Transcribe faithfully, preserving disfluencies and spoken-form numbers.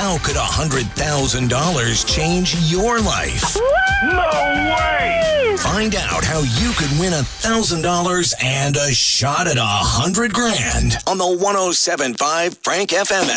How could one hundred thousand dollars change your life? No way! Find out how you could win one thousand dollars and a shot at one hundred grand on the one oh seven point five Frank F M